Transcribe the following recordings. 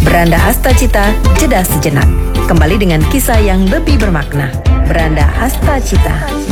Beranda Hasta Cita, jeda sejenak. Kembali dengan kisah yang lebih bermakna. Beranda Hasta Cita.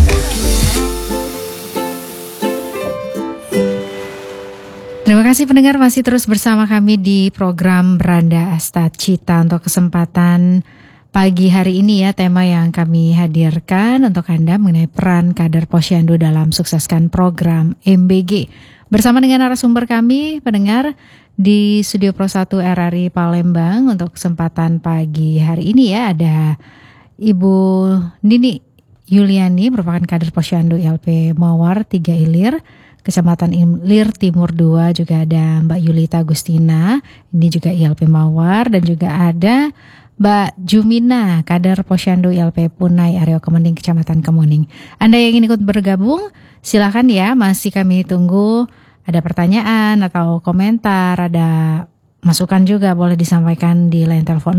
Terima kasih pendengar, masih terus bersama kami di program Beranda Hasta Cita. Untuk kesempatan pagi hari ini ya, tema yang kami hadirkan untuk Anda mengenai peran kader Posyandu dalam sukseskan program MBG. Bersama dengan narasumber kami, pendengar, di Studio Pro 1 RRI Palembang. Untuk kesempatan pagi hari ini ya, ada Ibu Nini Yuliani, merupakan kader Posyandu ILP Mawar 3 Ilir, Kecamatan Ilir Timur 2. Juga ada Mbak Yulita Agustina, ini juga ILP Mawar. Dan juga ada Mbak Jumina, kader Posyandu ILP Punai Areo Kemuning, Kecamatan Kemuning. Anda yang ingin ikut bergabung, silakan ya, masih kami tunggu. Ada pertanyaan atau komentar, ada masukan juga boleh disampaikan di line telepon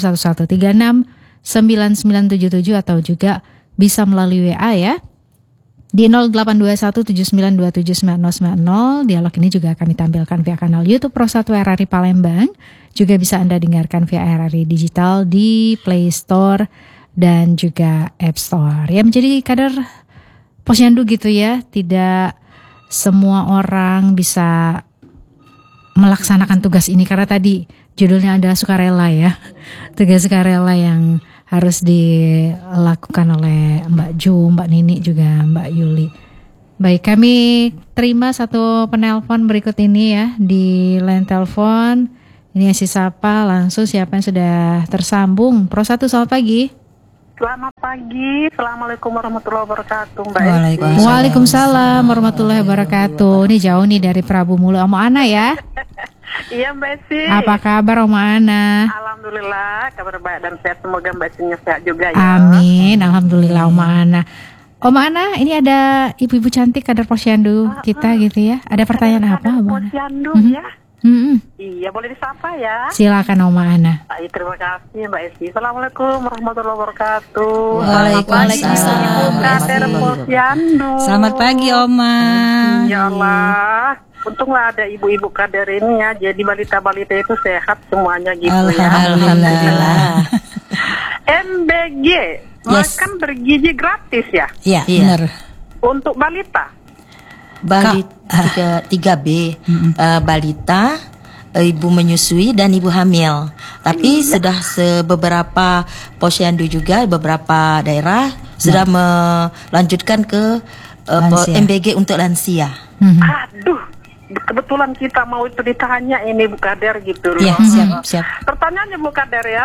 0711369977 atau juga bisa melalui WA ya di 082179279090. Dialog ini juga kami tampilkan via kanal YouTube Pro 1 RRI Palembang. Juga bisa Anda dengarkan via RRI Digital di Play Store dan juga App Store. Ya, menjadi kader Posyandu gitu ya, tidak semua orang bisa melaksanakan tugas ini karena tadi judulnya adalah sukarela ya. Tugas sukarela yang harus dilakukan oleh Mbak Ju, Mbak Nini, juga Mbak Yuli. Baik, kami terima satu penelpon berikut ini ya di line telepon. Ini Esi Sapa, langsung siapa yang sudah tersambung? Pro 1, selamat pagi. Selamat pagi, Assalamualaikum warahmatullahi wabarakatuh, Mbak. Waalaikumsalam warahmatullahi wabarakatuh. Ini jauh nih dari Prabu Mulu, Oma Ana ya. Iya, Mbak Esi. Apa kabar Oma Ana? Alhamdulillah, kabar baik dan sehat. Semoga Mbak Esinya sehat juga ya. Amin, alhamdulillah Oma Ana. Oma Ana, ini ada ibu-ibu cantik kader Posyandu kita gitu ya. Ada pertanyaan apa, Oma Ana? Posyandu ya. Iya, boleh disapa ya. Silakan Oma Ana. Terima kasih Mbak Esi. Assalamualaikum warahmatullahi wabarakatuh. Waalaikumsalam. Kader Posyandu. Selamat pagi Oma. Ya Allah, untunglah ada ibu-ibu kader ini ya. Jadi balita-balita itu sehat semuanya gitu Alhamdulillah. MBG, makan bergizi gratis ya? Iya, benar. Untuk balita? Balita 3B, balita, ibu menyusui dan ibu hamil. Tapi sudah beberapa Posyandu juga, beberapa daerah sudah melanjutkan ke MBG untuk lansia. Aduh, kebetulan kita mau itu ditanya ini Bu Kader gitu loh. Iya, siap. Pertanyaannya Bu Kader ya,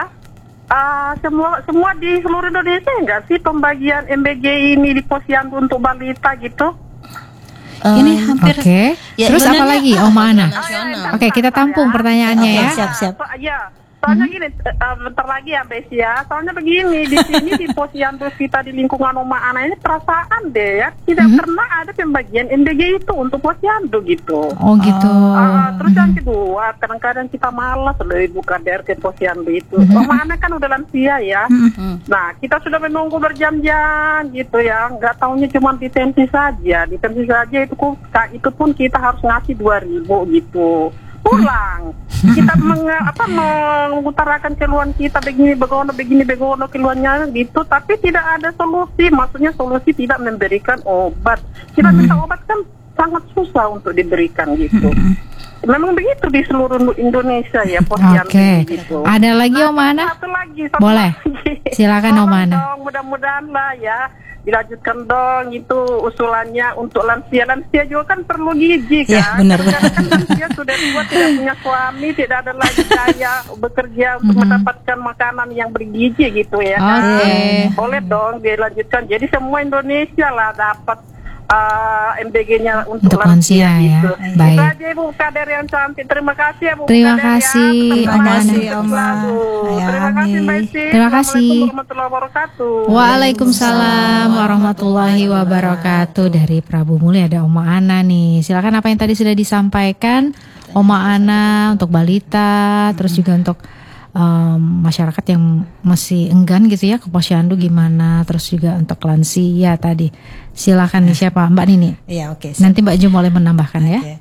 semua di seluruh Indonesia enggak sih pembagian MBG ini di Posyandu untuk balita gitu? Ini hampir. Oke. Ya, terus apa lagi Oma Ana? Oke, kita tampung pertanyaannya ya. Siap. Ya, soalnya gini, bentar lagi ya Mbak Esi ya. Soalnya begini, di sini di Posyandu kita di lingkungan Oma Ana ini perasaan deh ya, tidak pernah ada pembagian MBG itu untuk Posyandu gitu. Oh gitu. Terus yang kedua, kadang-kadang kita malas loh Ibu Kader ke Posyandu itu. Oma Ana kan udah lansia ya. Nah, kita sudah menunggu berjam-jam gitu ya. Nggak taunya cuma di tensi saja. Di tensi saja itu pun kita harus ngasih 2.000 gitu. Pulang kita mengutarakan keluhan kita begini begono keluhannya gitu, tapi tidak ada solusi. Maksudnya solusi tidak memberikan obat. Kita minta obat kan sangat susah untuk diberikan gitu. Memang begitu di seluruh Indonesia ya Posyandu. Oke. Gitu. Ada lagi Oma Ana? Satu lagi. Boleh. Silakan Oma Ana. Mudah-mudahan lah ya dilanjutkan dong itu usulannya untuk lansia juga kan perlu gizi kan. Iya, benar. Kan lansia sudah tua, tidak punya suami, tidak ada lagi daya bekerja untuk mendapatkan makanan yang bergizi gitu ya kan. Boleh dong dilanjutkan. Jadi semua Indonesia lah dapat MBG-nya untuk lansia ya. gitu. Baik. Itu aja Ibu Kader yang cantik. Terima kasih ya Bu Terima Kader kasih, ya. Oma Ana. Terima kasih Mbak Esi. Terima kasih. Assalamualaikum warahmatullahi wabarakatuh. Waalaikumsalam warahmatullahi wabarakatuh. Dari Prabu Muli ada Oma Ana nih. Silakan apa yang tadi sudah disampaikan Oma Ana untuk balita, terus juga untuk masyarakat yang masih enggan gitu ya ke Posyandu gimana, terus juga untuk lansia tadi. Silakan nih siapa Mbak Nini? Iya, oke. Nanti Mbak Ju boleh menambahkan ya.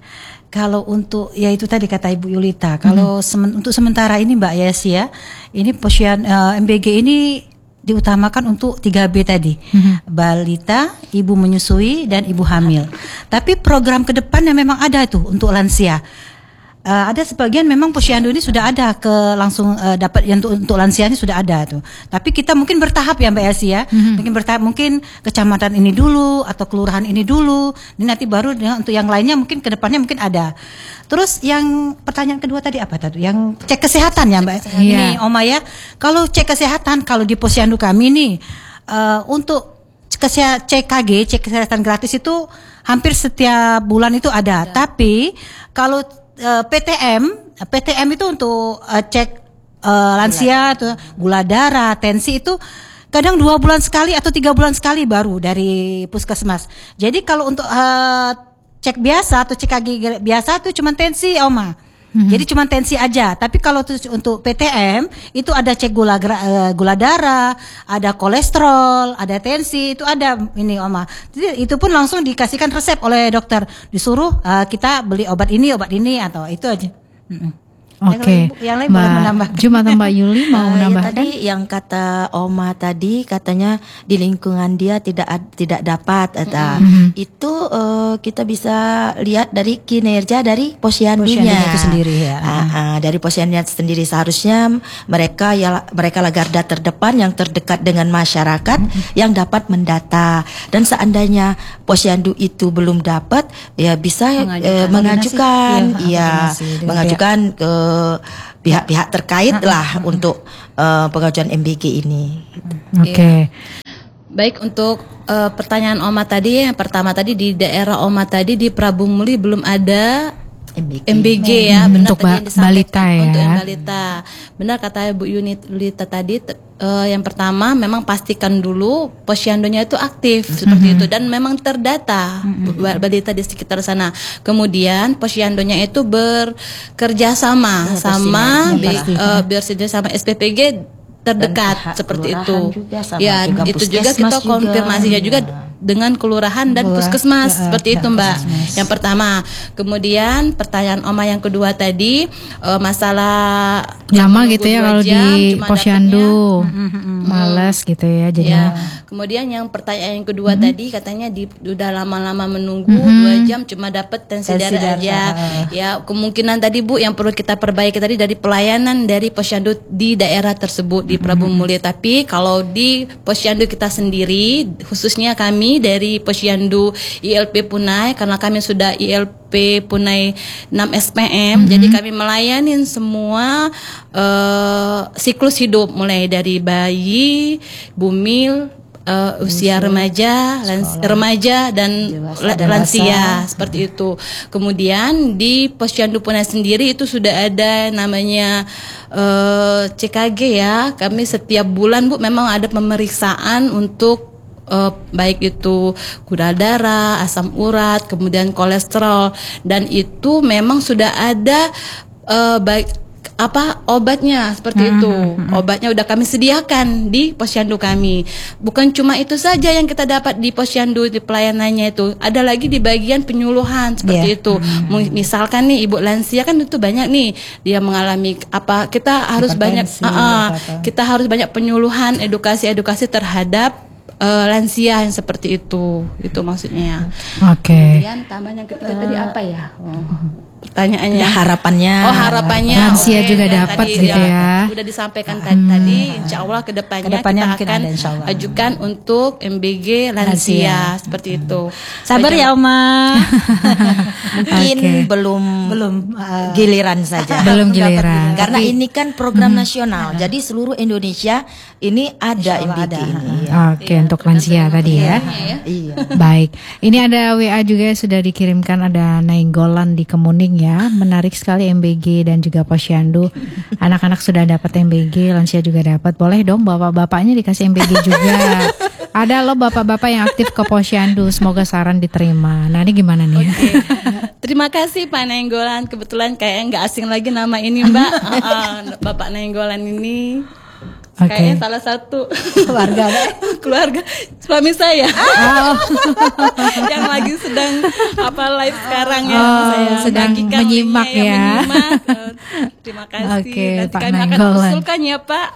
Kalau untuk ya itu tadi kata Ibu Yulita, kalau untuk sementara ini Mbak Yesi ya, ini MBG ini diutamakan untuk 3B tadi, balita, ibu menyusui dan ibu hamil. Tapi program ke depannya memang ada tuh untuk lansia. Ada sebagian memang posyandu ini sudah ada langsung dapat yang untuk lansia ini sudah ada tuh. Tapi kita mungkin bertahap ya Mbak Yasi ya. Mungkin bertahap, mungkin kecamatan ini dulu atau kelurahan ini dulu. Ini nanti baru untuk yang lainnya mungkin ke depannya mungkin ada. Terus yang pertanyaan kedua tadi apa tadi? Yang cek kesehatan ya Mbak. Ini Oma ya. Kalau cek kesehatan kalau di posyandu kami nih untuk CKG, cek kesehatan gratis itu hampir setiap bulan itu ada. Tapi kalau PTM itu untuk cek lansia atau gula darah, tensi itu kadang 2 bulan sekali atau 3 bulan sekali baru dari puskesmas. Jadi kalau untuk cek biasa atau CKG biasa itu cuma tensi Oma. Jadi cuma tensi aja. Tapi kalau untuk PTM itu ada cek gula darah, ada kolesterol, ada tensi, itu ada ini Oma. Jadi itu pun langsung dikasihkan resep oleh dokter. Disuruh kita beli obat ini atau itu aja. Oke, yang lain boleh menambah. Jum atau Mbak Yuli mau menambahkan? Tadi yang kata Oma tadi katanya di lingkungan dia tidak dapat itu kita bisa lihat dari kinerja dari posyandunya itu sendiri ya. Dari posyandunya sendiri seharusnya mereka lah garda terdepan yang terdekat dengan masyarakat yang dapat mendata, dan seandainya posyandu itu belum dapat ya bisa mengajukan mengajukan ke pihak-pihak terkait lah untuk pengajuan MBG ini. Oke. Baik, untuk pertanyaan Oma tadi, yang pertama tadi di daerah Oma tadi di Prabu Muli belum ada MBG ya, benar untuk tadi yang disampaikan balita ya. Untuk yang balita. Benar kata Bu Yulita tadi, yang pertama memang pastikan dulu posyandunya itu aktif seperti itu dan memang terdata balita di sekitar sana. Kemudian posyandunya itu bekerja sama SPPG terdekat seperti itu. Ya, itu juga kita konfirmasinya juga dengan kelurahan dan puskesmas seperti itu Mbak. Yang pertama. Kemudian pertanyaan Oma yang kedua tadi masalah lama gitu ya kalau di posyandu, males gitu ya jadinya. Kemudian yang pertanyaan yang kedua tadi katanya udah lama-lama menunggu 2 jam cuma dapat tensi darah aja. Ya, kemungkinan tadi Bu yang perlu kita perbaiki tadi dari pelayanan dari posyandu di daerah tersebut di Prabu Muli. Tapi kalau di posyandu kita sendiri, khususnya kami dari posyandu ILP Punai, karena kami sudah ILP Punai 6 SPM, jadi kami melayani semua siklus hidup mulai dari bayi, bumil, usia remaja dan lansia seperti itu. Kemudian di posyandu Punai sendiri itu sudah ada namanya CKG ya. Kami setiap bulan Bu memang ada pemeriksaan untuk baik itu gula darah, asam urat, kemudian kolesterol, dan itu memang sudah ada obatnya seperti itu. Obatnya udah kami sediakan di posyandu kami. Bukan cuma itu saja yang kita dapat di posyandu di pelayanannya itu. Ada lagi di bagian penyuluhan seperti itu. Misalkan nih ibu lansia kan itu banyak nih dia mengalami kita harus banyak penyuluhan, edukasi terhadap lansia yang seperti itu maksudnya. Oke. Kemudian tambahan yang ketiga tadi apa ya? Pertanyaannya harapannya lansia juga dapat gitu ya. Sudah disampaikan tadi, insya Allah kedepannya kita akan ajukan untuk MBG lansia seperti itu. Sabar ya Oma. Mungkin belum giliran saja. Belum giliran. Karena ini kan program nasional. Jadi seluruh Indonesia ini ada MBG ini. Oke, untuk lansia tadi ya. Iya. Baik. Ini ada WA juga sudah dikirimkan, ada Nainggolan di Kemuning ya. Menarik sekali MBG dan juga posyandu. Anak-anak sudah dapat MBG, lansia juga dapat. Boleh dong bapak-bapaknya dikasih MBG juga. Ada loh bapak-bapak yang aktif ke posyandu. Semoga saran diterima. Nah, ini gimana nih? Okay. Terima kasih Pak Nainggolan. Kebetulan kayak nggak asing lagi nama ini Mbak. Bapak Nainggolan ini Kayaknya salah satu keluarga suami saya yang lagi sedang live sekarang ya. Saya sedang bagikan menyimak linknya ya. Menyimak. Terima kasih. Oke, Nanti Pak kami akan Nainggolan. usulkan ya Pak.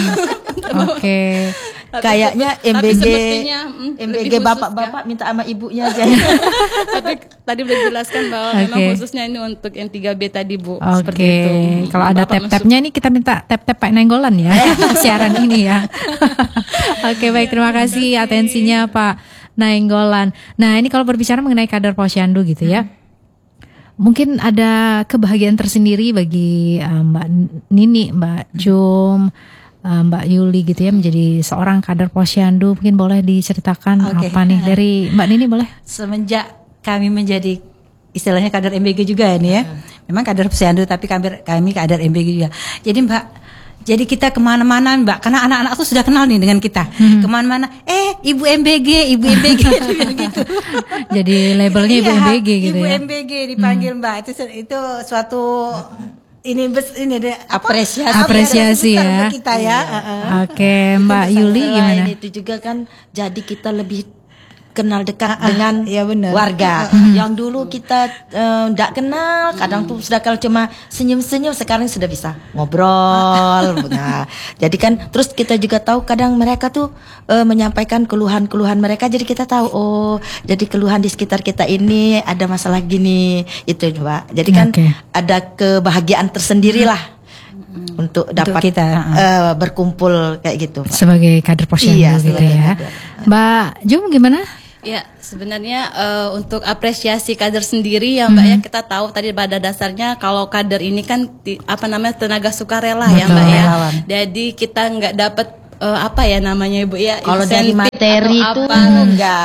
Oke. Kayaknya tapi MBG semestinya, lebih MBG khusus, bapak-bapak minta sama ibunya aja. Tapi tadi udah dijelaskan bahwa memang Oke. khususnya ini untuk yang 3B tadi Bu. Seperti Oke, itu. kalau ada Bapak tap-tapnya ini kita minta tap-tap Pak Nainggolan ya siaran ini ya. Oke, baik, terima kasih atensinya Pak Nainggolan. Nah, ini kalau berbicara mengenai kader Posyandu gitu ya. Mungkin ada kebahagiaan tersendiri bagi Mbak Nini, Mbak Jum, Mbak Yuli gitu ya, menjadi seorang kader Posyandu. Mungkin boleh diceritakan apa nih dari Mbak Nini, boleh? Semenjak kami menjadi istilahnya kader MBG juga ya nih ya. Memang kader Posyandu tapi kami kader MBG juga. Jadi Mbak, jadi kita kemana-mana Mbak, karena anak-anak tuh sudah kenal nih dengan kita. Kemana-mana, Ibu MBG gitu. Jadi labelnya Ibu MBG gitu Ibu ya. MBG dipanggil Mbak. Itu suatu ini deh, Apresiasi besar ya. untuk kita ya. Oke, Mbak Yuli gimana? Selain itu juga kan jadi kita lebih kenal dekat dengan ya benar. warga. Yang dulu kita enggak kenal, kadang tuh sudah kalau cuma senyum-senyum, sekarang sudah bisa ngobrol. Nah, jadi kan terus kita juga tahu kadang mereka tuh menyampaikan keluhan-keluhan mereka, jadi kita tahu jadi keluhan di sekitar kita ini ada masalah gini itu Mbak. Jadi kan ada kebahagiaan tersendiri lah. Untuk dapat kita berkumpul kayak gitu Pak. Sebagai kader Posyandu gitu sebagai ya. kader. Mbak Jum gimana? Ya, sebenarnya untuk apresiasi kader sendiri ya Mbak ya, kita tahu tadi pada dasarnya kalau kader ini kan tenaga sukarela ya Mbak ya. Jadi kita nggak dapat Ibu ya, kalau dari insentif materi atau itu enggak.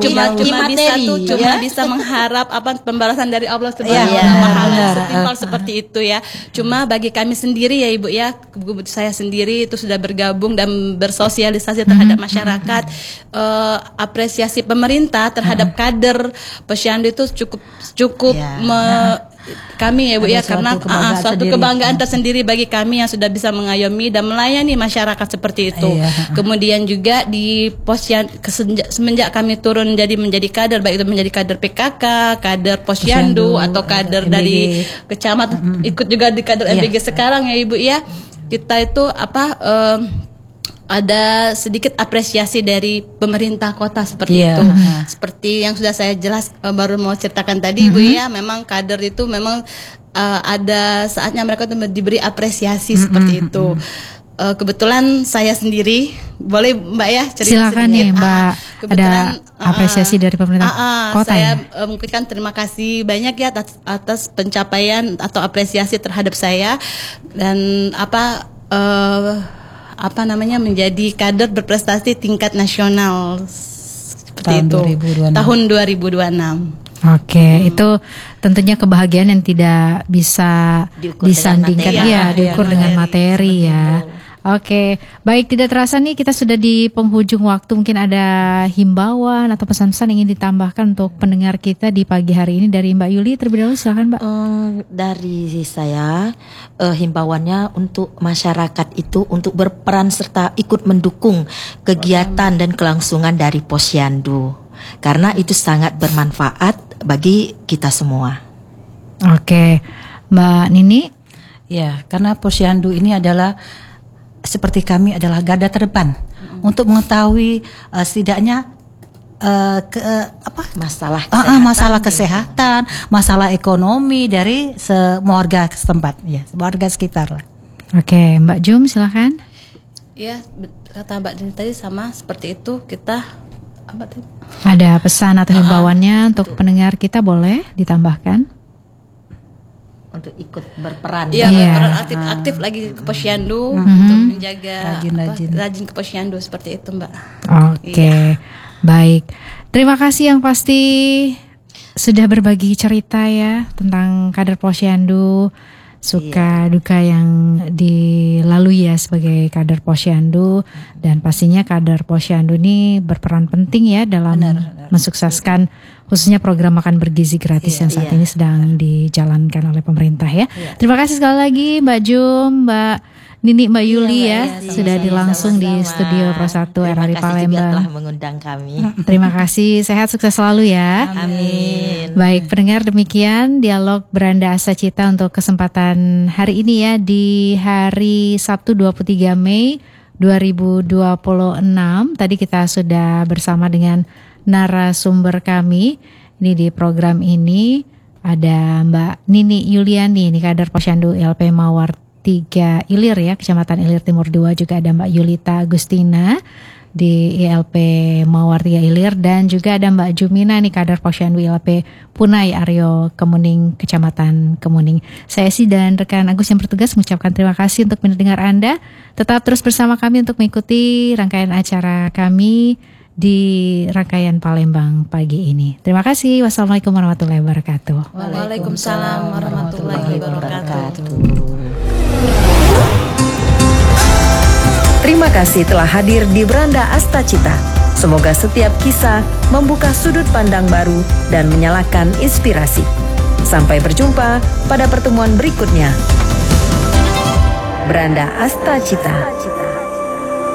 Cuma bisa mengharap pembalasan dari Allah Subhanahu wa taala. Sesimpel seperti itu ya. Cuma bagi kami sendiri ya Ibu ya, saya sendiri itu sudah bergabung dan bersosialisasi terhadap masyarakat. Apresiasi pemerintah terhadap kader Posyandu itu cukup kami ya Bu ya, karena suatu kebanggaan tersendiri bagi kami yang sudah bisa mengayomi dan melayani masyarakat seperti itu. Kemudian juga di Posyandu semenjak kami turun menjadi kader, baik itu menjadi kader PKK, kader Posyandu atau kader dari kecamatan, ikut juga di kader MBG sekarang ya Ibu ya. Kita itu ada sedikit apresiasi dari pemerintah kota seperti itu. Seperti yang sudah saya baru mau ceritakan tadi Ibu ya, memang kader itu memang ada saatnya mereka itu diberi apresiasi seperti itu. Kebetulan saya sendiri, boleh Mbak ya cerita silakan sedikit. nih Mbak, ada apresiasi dari pemerintah kota saya ya? Mungkin kan terima kasih banyak ya atas pencapaian atau apresiasi terhadap saya dan menjadi kader berprestasi tingkat nasional seperti tahun 2026. Oke, itu tentunya kebahagiaan yang tidak bisa disandingkan diukur dengan materi ya. Oke, baik, tidak terasa nih kita sudah di penghujung waktu. Mungkin ada himbauan atau pesan-pesan yang ingin ditambahkan untuk pendengar kita di pagi hari ini dari Mbak Yuli terlebih dahulu, silakan Mbak. Dari saya himbauannya untuk masyarakat itu untuk berperan serta ikut mendukung kegiatan dan kelangsungan dari Posyandu karena itu sangat bermanfaat bagi kita semua. Oke, Mbak Nini. Ya, karena Posyandu ini adalah seperti kami adalah garda terdepan untuk mengetahui setidaknya masalah kesehatan, masalah ekonomi dari semua warga setempat, ya, warga sekitar lah. Oke, Mbak Jum silakan. Ya, kata Mbak Dini tadi sama seperti itu. Kita ada pesan atau himbauannya untuk pendengar kita, boleh ditambahkan? Untuk ikut berperan. Iya, berperan aktif lagi ke Posyandu untuk menjaga rajin ke Posyandu seperti itu Mbak. Oke, baik. Terima kasih yang pasti sudah berbagi cerita ya tentang kader Posyandu, suka duka yang dilalui ya sebagai kader Posyandu, dan pastinya kader Posyandu ini berperan penting ya dalam mensukseskan khususnya program makan bergizi gratis yang saat ini sedang dijalankan oleh pemerintah ya. Terima kasih sekali lagi Mbak Jum, Mbak Nini Mbak Yuli sudah langsung di studio Pro 1 RRI Palembang. Telah mengundang kami. Terima kasih, sehat sukses selalu ya. Amin. Baik pendengar, demikian dialog Beranda Astacita untuk kesempatan hari ini ya, di hari Sabtu 23 Mei 2026. Tadi kita sudah bersama dengan narasumber kami. Ini di program ini ada Mbak Nini Yuliani, ini kader Posyandu ILP Mawar 3 Ilir ya, Kecamatan Ilir Timur 2. Juga ada Mbak Yulita Agustina di ILP Mawar 3 Ilir, dan juga ada Mbak Jumina nih, kader Posyandu ILP Punai Aryo Kemuning, Kecamatan Kemuning. Saya Esi dan rekan Agus yang bertugas mengucapkan terima kasih untuk mendengar Anda. Tetap terus bersama kami untuk mengikuti rangkaian acara kami di rangkaian Palembang pagi ini. Terima kasih. Wassalamualaikum warahmatullahi wabarakatuh. Waalaikumsalam warahmatullahi wabarakatuh. Terima kasih telah hadir di Beranda Astacita. Semoga setiap kisah membuka sudut pandang baru dan menyalakan inspirasi. Sampai berjumpa pada pertemuan berikutnya. Beranda Astacita.